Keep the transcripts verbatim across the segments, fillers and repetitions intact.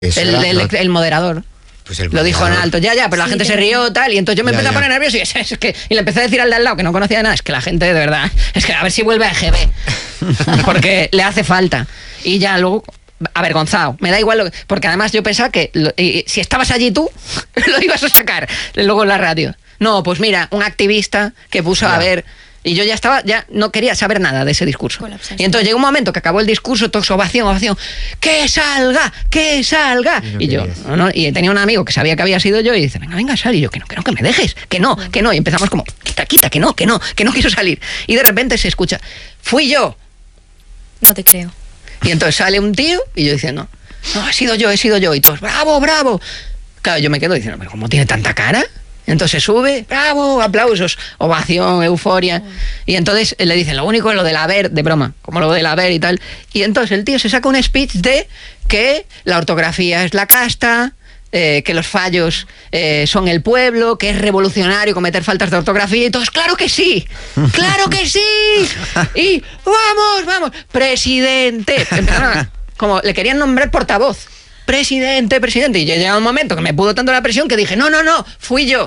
El, el, el, el moderador. Pues el lo dijo en alto, ya, ya, pero sí, la gente se rió, tal, y entonces yo me ya, empecé ya. a poner nervioso y, es, es que, y le empecé a decir al de al lado que no conocía de nada, es que la gente de verdad, es que a ver si vuelve a E G B, porque le hace falta. Y ya luego, avergonzado, me da igual, lo que, porque además yo pensaba que lo, y, si estabas allí tú, lo ibas a sacar luego en la radio. No, pues mira, un activista que puso ya. a ver... Y yo ya estaba, ya no quería saber nada de ese discurso. Y entonces llegó un momento que acabó el discurso, todo ovación, ovación, ¡que salga! ¡que salga! Y, no y yo, no, no, y tenía un amigo que sabía que había sido yo y dice, venga, venga, sal. Y yo, que no, que no, que me dejes, que no, que no. Y empezamos como, quita, quita, que no, que no, que no quiero salir. Y de repente se escucha, fui yo. No te creo. Y entonces sale un tío y yo diciendo, no, he sido yo, he sido yo. Y todos, bravo, bravo. Claro, yo me quedo diciendo, pero ¿cómo tiene tanta cara? Entonces sube, bravo, aplausos, ovación, euforia. Y entonces le dicen, lo único es lo del haber, de broma, como lo del haber y tal. Y entonces el tío se saca un speech de que la ortografía es la casta, eh, que los fallos eh, son el pueblo, que es revolucionario cometer faltas de ortografía. Y todos, ¡claro que sí! ¡Claro que sí! Y ¡vamos, vamos! ¡Presidente! Como le querían nombrar portavoz. Presidente, presidente. Y yo llegaba un momento que me pudo tanto la presión que dije, no, no, no, fui yo.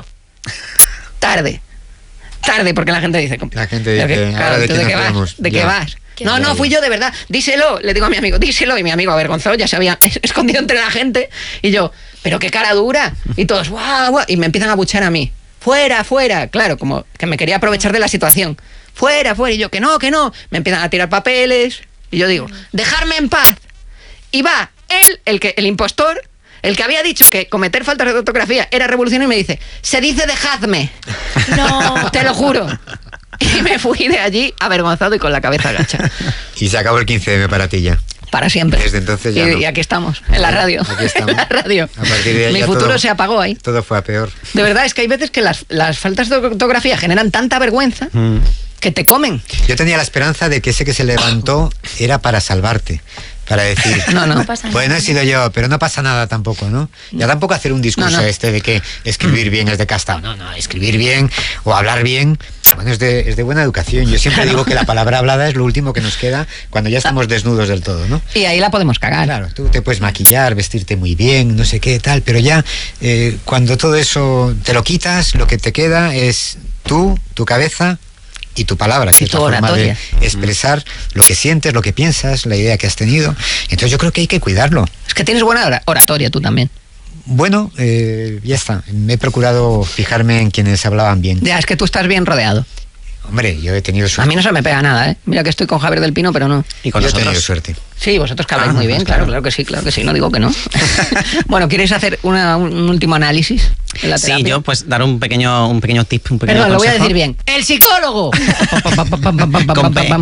Tarde. Tarde, porque la gente dice... La gente dice, que, claro, ¿de, ¿de qué vas? ¿De qué vas? No, no, fui yo de verdad. Díselo, le digo a mi amigo, díselo. Y mi amigo avergonzado ya se había escondido entre la gente. Y yo, pero qué cara dura. Y todos, guau, guau. Y me empiezan a buchar a mí. Fuera, fuera. Claro, como que me quería aprovechar de la situación. Fuera, fuera. Y yo, que no, que no. Me empiezan a tirar papeles. Y yo digo, dejarme en paz. Y va él, el, que, el impostor, el que había dicho que cometer faltas de ortografía era revolución, y me dice, se dice dejadme. No. Te lo juro. Y me fui de allí avergonzado y con la cabeza agacha. Y se acabó el quince eme para ti ya. Para siempre. Desde entonces ya y, no. y aquí estamos, en la radio. Aquí estamos. En la radio. A partir de ahí mi ya futuro todo, se apagó ahí. Todo fue a peor. De verdad, es que hay veces que las, las faltas de ortografía generan tanta vergüenza mm. que te comen. Yo tenía la esperanza de que ese que se levantó era para salvarte. Para decir, no, no. no pasa pues no he sido yo, pero no pasa nada tampoco, ¿no? Ya tampoco hacer un discurso no, no. este de que escribir bien es de casta. No, no, escribir bien o hablar bien, bueno, es de, es de buena educación. Yo siempre digo que la palabra hablada es lo último que nos queda cuando ya estamos desnudos del todo, ¿no? Y ahí la podemos cagar. Claro, tú te puedes maquillar, vestirte muy bien, no sé qué, tal, pero ya eh, cuando todo eso te lo quitas, lo que te queda es tú, tu cabeza y tu palabra, que y es la forma de expresar mm. lo que sientes, lo que piensas, la idea que has tenido. Entonces yo creo que hay que cuidarlo. Es que tienes buena oratoria tú también. Bueno, eh, ya está. Me he procurado fijarme en quienes hablaban bien. Ya, es que tú estás bien rodeado. Hombre, yo he tenido suerte. A mí no se me pega nada, ¿eh? Mira que estoy con Javier del Pino, pero no. Y con yo nosotros. He tenido suerte. Sí, vosotros que habláis ah, muy bien, pues claro, claro que sí, claro que sí, no digo que no. Bueno, ¿quieres hacer una, un último análisis de la terapia? Sí, yo pues dar un pequeño, un pequeño tip, un pequeño Perdón, consejo. lo voy a decir bien. ¡El psicólogo! Con P.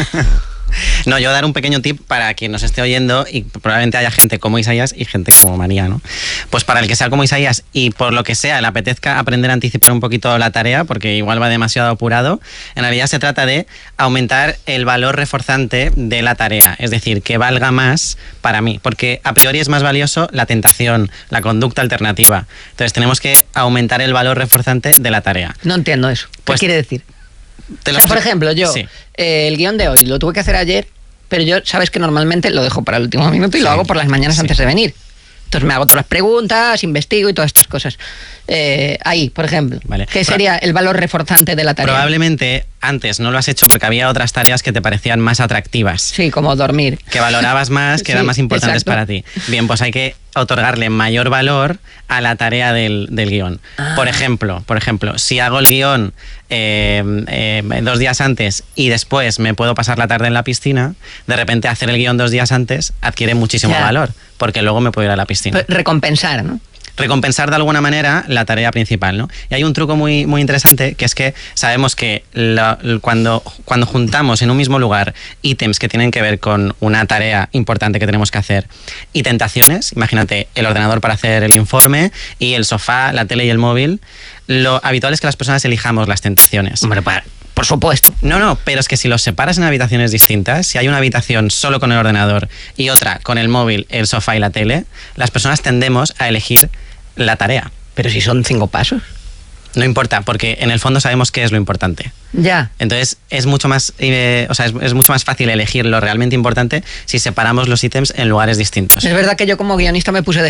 No, yo dar un pequeño tip para quien nos esté oyendo, y probablemente haya gente como Isaías y gente como María, ¿no? Pues para el que sea como Isaías y por lo que sea le apetezca aprender a anticipar un poquito la tarea, porque igual va demasiado apurado, en realidad se trata de aumentar el valor reforzante de la tarea, es decir, que valga más para mí, porque a priori es más valioso la tentación, la conducta alternativa. Entonces tenemos que aumentar el valor reforzante de la tarea. No entiendo eso. ¿Qué pues, quiere decir? Te o sea, por ejemplo, yo, sí. eh, el guión de hoy lo tuve que hacer ayer, pero yo, sabes que normalmente lo dejo para el último minuto y sí. lo hago por las mañanas sí. antes de venir. Entonces me hago todas las preguntas, investigo y todas estas cosas. Eh, ahí, por ejemplo, vale. ¿qué sería el valor reforzante de la tarea? Probablemente antes no lo has hecho porque había otras tareas que te parecían más atractivas. Sí, como dormir. Que valorabas más, que sí, eran más importantes exacto. para ti. Bien, pues hay que otorgarle mayor valor a la tarea del, del guión. Ah. Por ejemplo, por ejemplo, si hago el guión eh, eh, dos días antes y después me puedo pasar la tarde en la piscina, de repente hacer el guión dos días antes adquiere muchísimo ya. valor, porque luego me puedo ir a la piscina. Recompensar, ¿no? Recompensar de alguna manera la tarea principal, ¿no? Y hay un truco muy, muy interesante, que es que sabemos que la, cuando, cuando juntamos en un mismo lugar ítems que tienen que ver con una tarea importante que tenemos que hacer y tentaciones, imagínate el ordenador para hacer el informe y el sofá, la tele y el móvil, lo habitual es que las personas elijamos las tentaciones. Hombre, para... Por supuesto. No, no, pero es que si los separas en habitaciones distintas, si hay una habitación solo con el ordenador y otra con el móvil, el sofá y la tele, las personas tendemos a elegir la tarea. Pero si son cinco pasos. No importa, porque en el fondo sabemos qué es lo importante. Ya. Entonces es mucho más, eh, o sea, es, es mucho más fácil elegir lo realmente importante si separamos los ítems en lugares distintos. Es verdad que yo como guionista me puse de